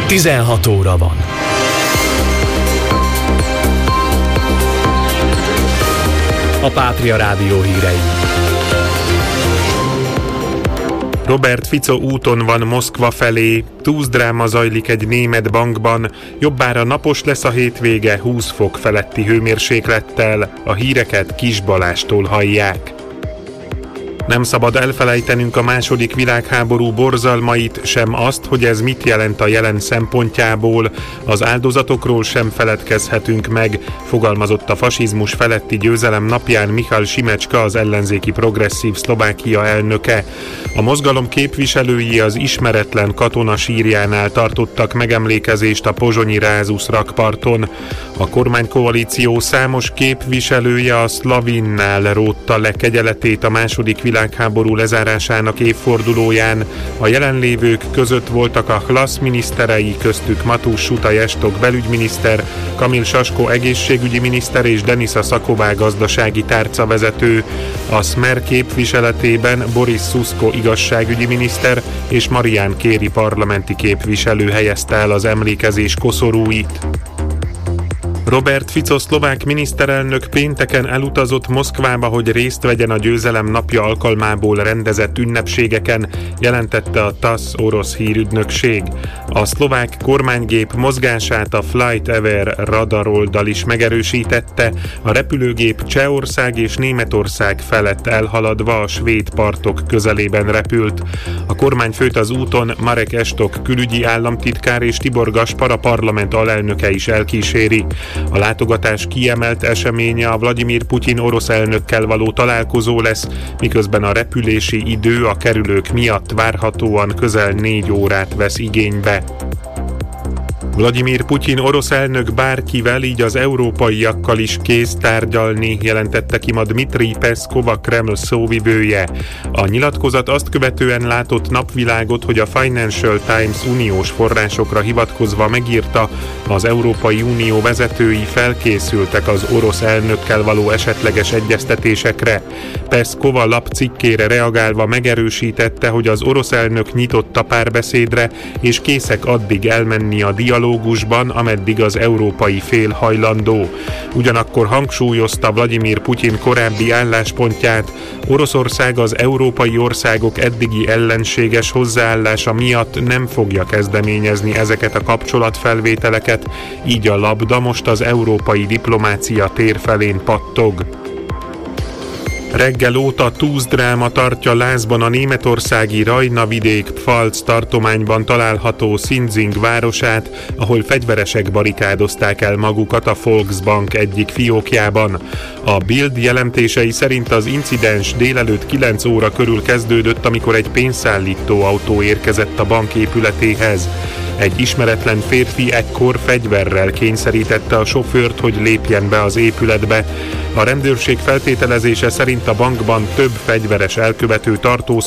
16 óra van. A Pátria Rádió hírei. Robert Fico úton van Moszkva felé, tűzdráma zajlik egy német bankban, jobbára napos lesz a hétvége 20 fok feletti hőmérséklettel, a híreket Kis Balástól hallják. Nem szabad elfelejtenünk a második világháború borzalmait, sem azt, hogy ez mit jelent a jelen szempontjából. Az áldozatokról sem feledkezhetünk meg, fogalmazott a fasizmus feletti győzelem napján Michal Simecska, az ellenzéki progresszív Szlovákia elnöke. A mozgalom képviselői az ismeretlen katona sírjánál tartottak megemlékezést a pozsonyi Rázusz rakparton. A kormánykoalíció számos képviselője a Szlavinnál rótta le kegyeletét a második világháború lezárásának évfordulóján. A jelenlévők között voltak a Hlas miniszterei, köztük Matús Sutaj Estok belügyminiszter, Kamil Sasko egészségügyi miniszter és Denisa Szaková gazdasági tárcavezető. A Smer képviseletében Boris Szuszko igazságügyi miniszter és Marián Kéri parlamenti képviselő helyezte el az emlékezés koszorúit. Robert Fico szlovák miniszterelnök pénteken elutazott Moszkvába, hogy részt vegyen a győzelem napja alkalmából rendezett ünnepségeken, jelentette a TASZ orosz hírügynökség. A szlovák kormánygép mozgását a FlightAware radaroldal is megerősítette, a repülőgép Csehország és Németország felett elhaladva a svéd partok közelében repült. A kormányfőt az úton Marek Estok külügyi államtitkár és Tibor Gaspar, a parlament alelnöke is elkíséri. A látogatás kiemelt eseménye a Vladimir Putyin orosz elnökkel való találkozó lesz, miközben a repülési idő a kerülők miatt várhatóan közel 4 órát vesz igénybe. Vladimir Putyin orosz elnök bárkivel, így az európaiakkal is kész tárgyalni, jelentette ki ma Dmitri Peszkov, a Kreml szóvivője. A nyilatkozat azt követően látott napvilágot, hogy a Financial Times uniós forrásokra hivatkozva megírta, az Európai Unió vezetői felkészültek az orosz elnökkel való esetleges egyeztetésekre. Peszkov a lap cikkére reagálva megerősítette, hogy az orosz elnök nyitott a párbeszédre, és készek addig elmenni a dialógusban, ameddig az európai fél hajlandó. Ugyanakkor hangsúlyozta Vladimir Putyin korábbi álláspontját, Oroszország az európai országok eddigi ellenséges hozzáállása miatt nem fogja kezdeményezni ezeket a kapcsolatfelvételeket, így a labda most az európai diplomácia térfelén pattog. Reggel óta tűzdráma tartja lázban a németországi Rajna-vidék Pfalz tartományban található Sinzing városát, ahol fegyveresek barikádozták el magukat a Volksbank egyik fiókjában. A Bild jelentései szerint az incidens délelőtt 9 óra körül kezdődött, amikor egy pénzszállító autó érkezett a bank épületéhez. Egy ismeretlen férfi ekkor fegyverrel kényszerítette a sofőrt, hogy lépjen be az épületbe. A rendőrség feltételezése szerint a bankban több fegyveres elkövető tartózkodik,